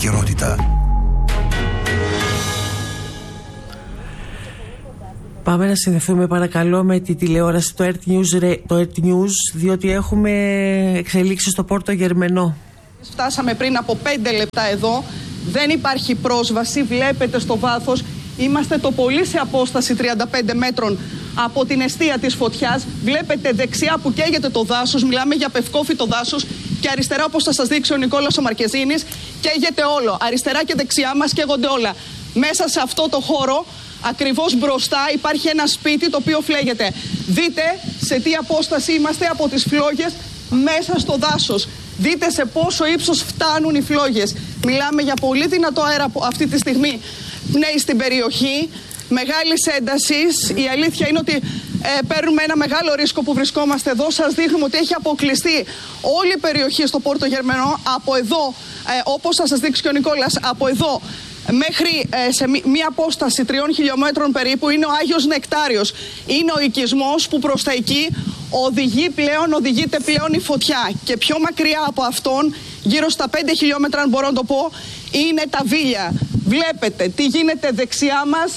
επικαιρότητα. Πάμε να συνδεθούμε παρακαλώ με τη τηλεόραση, το Earth News, διότι έχουμε εξελίξεις στο Πόρτο Γερμενό. Φτάσαμε πριν από 5 λεπτά εδώ, δεν υπάρχει πρόσβαση, βλέπετε στο βάθος, είμαστε το πολύ σε απόσταση 35 μέτρων από την εστία της φωτιάς. Βλέπετε δεξιά που καίγεται το δάσος, μιλάμε για πευκόφυτο δάσος, και αριστερά, όπως θα σας δείξει ο Νικόλας ο Μαρκεζίνης, καίγεται όλο. Αριστερά και δεξιά μας καίγονται όλα. Μέσα σε αυτό το χώρο, ακριβώς μπροστά, υπάρχει ένα σπίτι το οποίο φλέγεται. Δείτε σε τι απόσταση είμαστε από τις φλόγες μέσα στο δάσος. Δείτε σε πόσο ύψος φτάνουν οι φλόγες. Μιλάμε για πολύ δυνατό αέρα που αυτή τη στιγμή πνέει στην περιοχή. Μεγάλης έντασης. Η αλήθεια είναι ότι παίρνουμε ένα μεγάλο ρίσκο που βρισκόμαστε εδώ. Σας δείχνουμε ότι έχει αποκλειστεί όλη η περιοχή στο Πόρτο Γερμενό. Από εδώ, όπως θα σας δείξει και ο Νικόλας, από εδώ μέχρι σε μία απόσταση 3 χιλιόμετρων περίπου είναι ο Άγιος Νεκτάριος. Είναι ο οικισμός που προς τα εκεί οδηγείται πλέον η φωτιά. Και πιο μακριά από αυτόν, γύρω στα 5 χιλιόμετρα αν μπορώ να το πω, είναι τα Βίλια. Βλέπετε τι γίνεται δεξιά μας,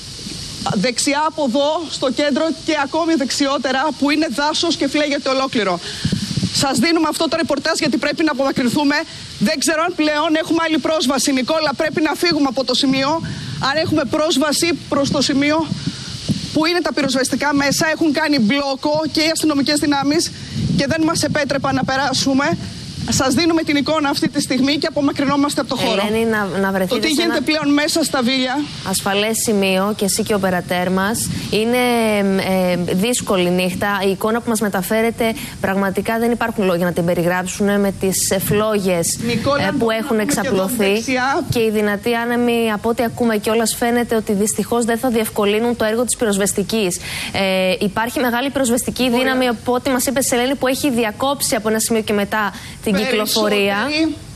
δεξιά από εδώ στο κέντρο και ακόμη δεξιότερα που είναι δάσος και φλέγεται ολόκληρο. Σας δίνουμε αυτό το ρεπορτάζ γιατί πρέπει να απομακρυνθούμε. Δεν ξέρω αν πλέον έχουμε άλλη πρόσβαση. Νικόλα, πρέπει να φύγουμε από το σημείο. Αν έχουμε πρόσβαση προς το σημείο που είναι τα πυροσβεστικά μέσα, έχουν κάνει μπλόκο και οι αστυνομικές δυνάμεις και δεν μας επέτρεπαν να περάσουμε. Σας δίνουμε την εικόνα αυτή τη στιγμή και απομακρυνόμαστε από το χώρο. Ελένη, να βρεθείτε το τι γίνεται πλέον μέσα στα Βίλια. Ασφαλές σημείο και εσύ και ο περατέρ μας. Είναι δύσκολη νύχτα. Η εικόνα που μας μεταφέρετε πραγματικά δεν υπάρχουν λόγια να την περιγράψουν με τις φλόγες που έχουν εξαπλωθεί. Και οι δυνατοί άνεμοι, από ό,τι ακούμε κιόλας, φαίνεται ότι δυστυχώς δεν θα διευκολύνουν το έργο της πυροσβεστικής. Υπάρχει μεγάλη πυροσβεστική δύναμη, από ό,τι μας είπε η Ελένη, που έχει διακόψει από ένα σημείο και μετά την κυκλοφορία.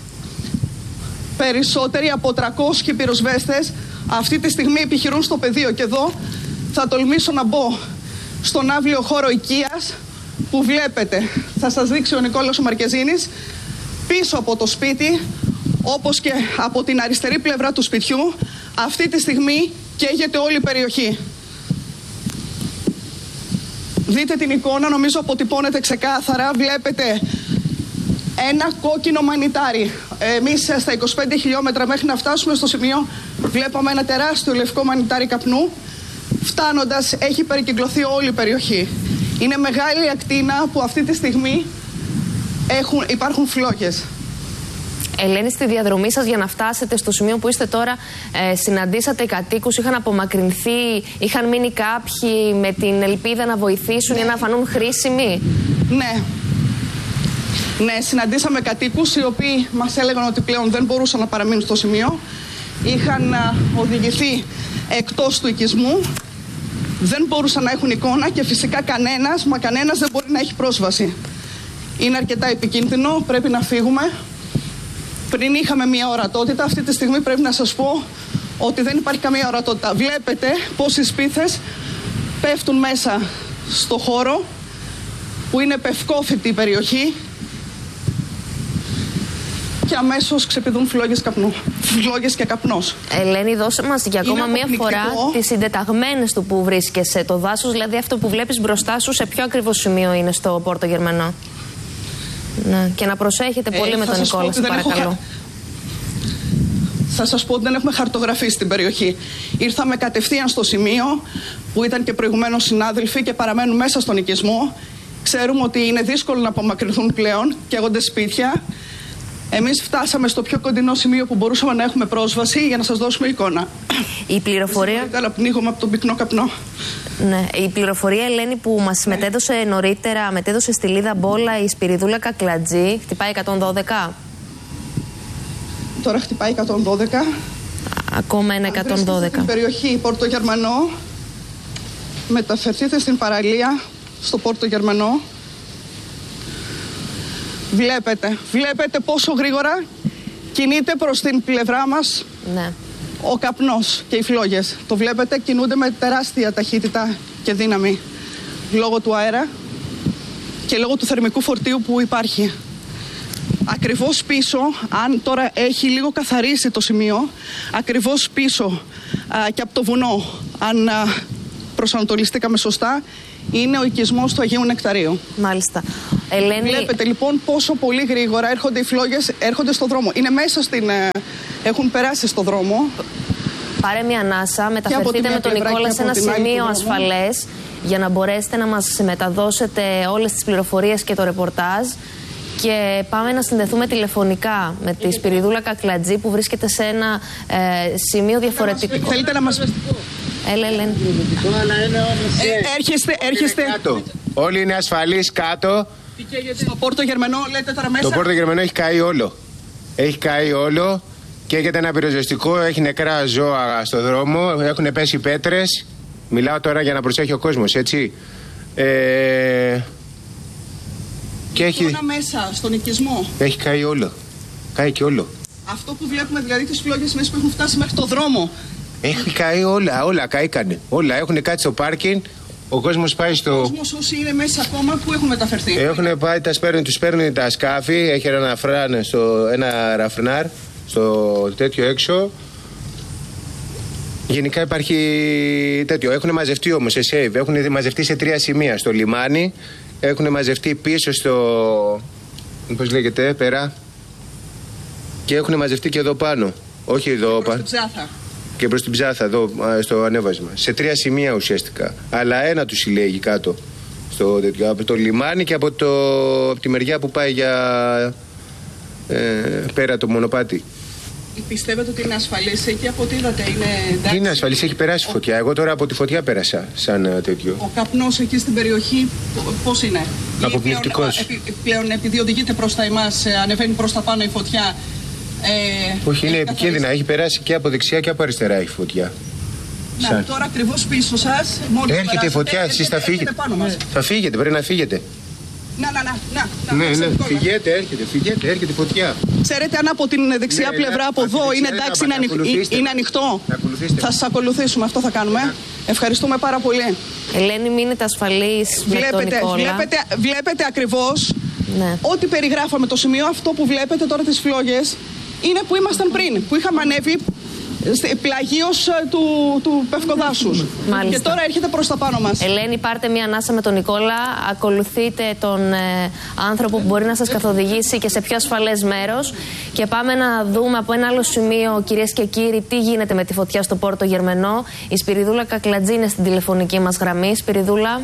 Περισσότεροι από 300 πυροσβέστες αυτή τη στιγμή επιχειρούν στο πεδίο. Και εδώ θα τολμήσω να μπω στον αύλιο χώρο οικίας που βλέπετε. Θα σας δείξει ο Νικόλας ο Μαρκεζίνης. Πίσω από το σπίτι, όπως και από την αριστερή πλευρά του σπιτιού, αυτή τη στιγμή καίγεται όλη η περιοχή. Δείτε την εικόνα, νομίζω αποτυπώνεται ξεκάθαρα. Βλέπετε ένα κόκκινο μανιτάρι. Εμείς στα 25 χιλιόμετρα μέχρι να φτάσουμε στο σημείο βλέπαμε ένα τεράστιο λευκό μανιτάρι καπνού. Φτάνοντας έχει περικυκλωθεί όλη η περιοχή. Είναι μεγάλη ακτίνα που αυτή τη στιγμή υπάρχουν φλόγες. Ελένη, στη διαδρομή σας για να φτάσετε στο σημείο που είστε τώρα, συναντήσατε κατοίκους, είχαν απομακρυνθεί, είχαν μείνει κάποιοι με την ελπίδα να βοηθήσουν ή να φανούν χρήσιμοι? Ναι, συναντήσαμε κατοίκους οι οποίοι μας έλεγαν ότι πλέον δεν μπορούσαν να παραμείνουν στο σημείο. Είχαν οδηγηθεί εκτός του οικισμού, δεν μπορούσαν να έχουν εικόνα και φυσικά κανένας δεν μπορεί να έχει πρόσβαση. Είναι αρκετά επικίνδυνο, πρέπει να φύγουμε. Πριν είχαμε μια ορατότητα, αυτή τη στιγμή πρέπει να σας πω ότι δεν υπάρχει καμία ορατότητα. Βλέπετε πως οι σπίθες πέφτουν μέσα στο χώρο που είναι πευκόφυτη η περιοχή και αμέσως ξεπηδούν φλόγες και καπνός. Ελένη, δώσε μας για ακόμα μία φορά τις συντεταγμένες του που βρίσκεσαι. Το δάσος, δηλαδή αυτό που βλέπεις μπροστά σου, σε ποιο ακριβώς σημείο είναι στο Πόρτο Γερμενό? Ναι, και να προσέχετε πολύ με τον Νικόλα, παρακαλώ. Θα σας πω ότι δεν έχουμε χαρτογραφήσει την περιοχή. Ήρθαμε κατευθείαν στο σημείο που ήταν και προηγουμένως συνάδελφοι και παραμένουν μέσα στον οικισμό. Ξέρουμε ότι είναι δύσκολο να απομακρυνθούν πλέον, καίγονται σπίτια. Εμείς φτάσαμε στο πιο κοντινό σημείο που μπορούσαμε να έχουμε πρόσβαση για να σας δώσουμε εικόνα. Η πληροφορία. Αλλά πνίγομαι από τον πυκνό καπνό. Ναι, η πληροφορία, Ελένη, που μας μετέδωσε νωρίτερα, μετέδωσε στη Λίδα Μπόλα η Σπυριδούλα Κακλατζή, χτυπάει 112. Τώρα χτυπάει 112. Ακόμα ένα 112. Στην περιοχή Πόρτο Γερμανό, μεταφερθείτε στην παραλία στο Πόρτο Γερμανό. Βλέπετε πόσο γρήγορα κινείται προς την πλευρά μας, ναι, ο καπνός και οι φλόγες. Το βλέπετε, κινούνται με τεράστια ταχύτητα και δύναμη λόγω του αέρα και λόγω του θερμικού φορτίου που υπάρχει. ακριβώς πίσω, αν τώρα έχει λίγο καθαρίσει το σημείο, ακριβώς πίσω και από το βουνό, αν προσανατολιστήκαμε σωστά, είναι ο οικισμός του Αγίου Νεκταρίου. Μάλιστα. Ελένη... Βλέπετε λοιπόν πόσο πολύ γρήγορα έρχονται οι φλόγες, έρχονται στο δρόμο. Είναι μέσα έχουν περάσει στο δρόμο. Πάρε μια ανάσα, μεταφερθείτε με τον Νικόλα σε ένα σημείο ασφαλές για να μπορέσετε να μας μεταδώσετε όλες τις πληροφορίες και το ρεπορτάζ. Και πάμε να συνδεθούμε τηλεφωνικά με τη Σπυριδούλα Κακλατζή που βρίσκεται σε ένα σημείο διαφορετικό. Θέλετε να μας... Έλα, Ελένη. Έρχεστε. Όλοι είναι ασφαλείς κάτω. Στο Πόρτο Γερμενό, λέτε τώρα μέσα. Το Πόρτο Γερμενό έχει καεί όλο. Έχει καεί όλο. Και έχετε ένα πυροσβεστικό, έχει νεκρά ζώα στο δρόμο, έχουν πέσει πέτρες. Μιλάω τώρα για να προσέχει ο κόσμος, έτσι. Και έχει... μέσα, στον οικισμό. Έχει καεί όλο. Καεί και όλο. Αυτό που βλέπουμε, δηλαδή τις φλόγες μέσα που έχουν φτάσει μέχρι το δρόμο. Έχει καεί όλα καήκανε. Όλα έχουν κάτσει στο πάρκινγκ. Ο κόσμος πάει στο... Ο κόσμος όσοι είναι μέσα ακόμα, που έχουν μεταφερθεί. Έχουν πάει, τους παίρνουν τα σκάφη, έχει ένα ραφρνάρ στο τέτοιο έξω. Γενικά υπάρχει τέτοιο. Έχουν μαζευτεί όμως σε save. Έχουν μαζευτεί σε 3 σημεία. Στο λιμάνι. Έχουν μαζευτεί πίσω στο... πώς λέγεται, πέρα. Και έχουν μαζευτεί και εδώ πάνω. Όχι εδώ πάνω. Και προς την Ψάθα, εδώ στο ανέβασμα. Σε 3 σημεία ουσιαστικά. Αλλά ένα του συλλέγει κάτω. Από το λιμάνι και από τη μεριά που πάει για πέρα το μονοπάτι. Πιστεύετε ότι είναι ασφαλής εκεί, από ό,τι είδατε, είναι εντάξει? Είναι ασφαλής, έχει περάσει φωτιά. Εγώ τώρα από τη φωτιά πέρασα σαν τέτοιο. Ο καπνός εκεί στην περιοχή πώς είναι? Αποπνικτικός. Πλέον επειδή οδηγείται προς τα εμάς, ανεβαίνει προς τα πάνω η φωτιά. Όχι, είναι επικίνδυνα. Έχει περάσει και από δεξιά και από αριστερά η φωτιά. Να, τώρα ακριβώς πίσω σας. Έρχεται η φωτιά, εσείς θα φύγετε. Θα φύγετε, πρέπει να φύγετε. Ναι, φυγέτε, έρχεται η φωτιά. Ξέρετε αν από την δεξιά πλευρά από εδώ είναι εντάξει, είναι ανοιχτό? Θα σας ακολουθήσουμε, αυτό θα κάνουμε. Ευχαριστούμε πάρα πολύ. Ελένη, μείνετε ασφαλείς με τον Νικόλα. Βλέπετε ακριβώς ό,τι περιγράφαμε το σημείο, αυτό που βλέπετε τώρα τις φλόγες, είναι που ήμασταν πριν, που είχαμε ανέβει πλαγίως του Πευκοδάσους. Και τώρα έρχεται προς τα πάνω μας. Ελένη, πάρτε μια ανάσα με τον Νικόλα. Ακολουθείτε τον άνθρωπο που μπορεί να σας καθοδηγήσει και σε πιο ασφαλές μέρος. Και πάμε να δούμε από ένα άλλο σημείο, κυρίες και κύριοι, τι γίνεται με τη φωτιά στο Πόρτο Γερμενό. Η Σπυριδούλα Κακλατζή είναι στην τηλεφωνική μας γραμμή. Σπυριδούλα.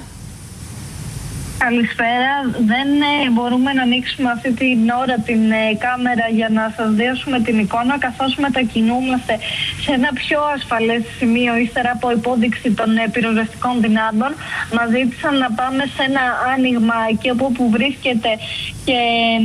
Καλησπέρα. Δεν μπορούμε να ανοίξουμε αυτή την ώρα την κάμερα για να σας δώσουμε την εικόνα, καθώς μετακινούμαστε σε ένα πιο ασφαλές σημείο ύστερα από υπόδειξη των πυροσβεστικών δυνάμεων. Μας ζήτησαν να πάμε σε ένα άνοιγμα εκεί όπου βρίσκεται και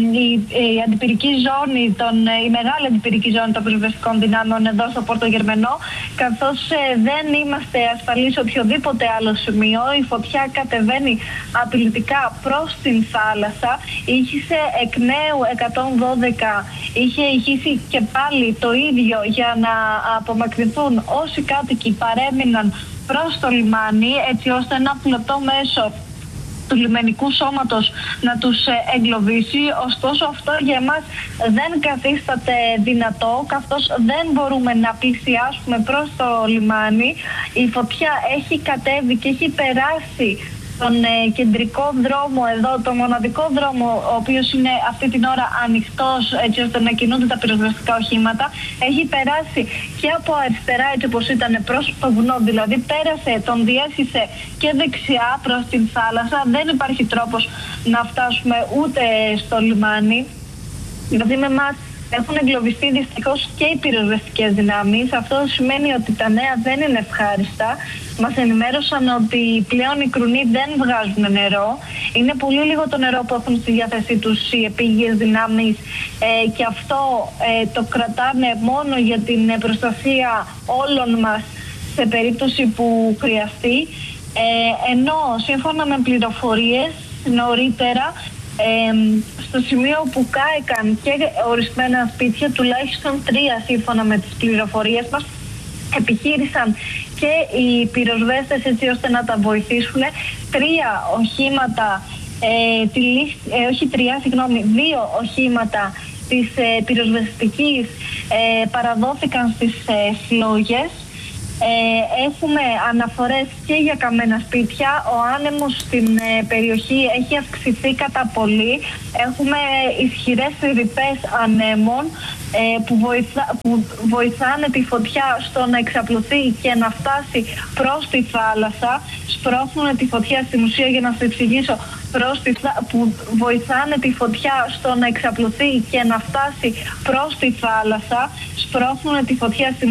η αντιπυρική ζώνη, η μεγάλη αντιπυρική ζώνη των πυροσβεστικών δυνάμεων εδώ στο Πόρτο Γερμενό, καθώς δεν είμαστε ασφαλείς σε οποιοδήποτε άλλο σημείο. Η φωτιά κατεβαίνει απειλητικά προς την θάλασσα, ήχησε εκ νέου 112, είχε ηχήσει και πάλι το ίδιο για να απομακρυνθούν όσοι κάτοικοι παρέμειναν προς το λιμάνι, έτσι ώστε ένα πλωτό μέσο του λιμενικού σώματος να τους εγκλωβίσει. Ωστόσο αυτό για εμάς δεν καθίσταται δυνατό, καθώς δεν μπορούμε να πλησιάσουμε προς το λιμάνι. Η φωτιά έχει κατέβει και έχει περάσει τον κεντρικό δρόμο εδώ, το μοναδικό δρόμο ο οποίος είναι αυτή την ώρα ανοιχτός έτσι ώστε να κινούνται τα πυροσβεστικά οχήματα. Έχει περάσει και από αριστερά έτσι όπως ήταν προς το βουνό, δηλαδή πέρασε, τον διέσχισε και δεξιά προς την θάλασσα. Δεν υπάρχει τρόπος να φτάσουμε ούτε στο λιμάνι. Δηλαδή με εμάς έχουν εγκλωβιστεί δυστυχώς και οι πυροσβεστικές δυνάμεις. Αυτό σημαίνει ότι τα νέα δεν είναι ευχάριστα. Μας ενημέρωσαν ότι πλέον οι κρουνοί δεν βγάζουν νερό. Είναι πολύ λίγο το νερό που έχουν στη διάθεσή τους οι επίγειες δυνάμεις και αυτό το κρατάνε μόνο για την προστασία όλων μας σε περίπτωση που χρειαστεί. Ενώ σύμφωνα με πληροφορίες νωρίτερα στο σημείο που κάηκαν και ορισμένα σπίτια, τουλάχιστον 3 σύμφωνα με τις πληροφορίες μας, επιχείρησαν και οι πυροσβέστες έτσι ώστε να τα βοηθήσουν. 3 οχήματα, 2 οχήματα της πυροσβεστικής παραδόθηκαν στις φλόγες. Έχουμε αναφορές και για καμένα σπίτια. Ο άνεμος στην περιοχή έχει αυξηθεί κατά πολύ. Έχουμε ισχυρές ρηπές ανέμων που βοηθάνε τη φωτιά στο να εξαπλωθεί και να φτάσει προς τη θάλασσα. Σπρώχνουν τη φωτιά, στην ουσία, για να σας εξηγήσω, που βοηθάνε τη φωτιά στο να εξαπλωθεί και να φτάσει προς τη θάλασσα. Σπρώχνουν τη φωτιά, στην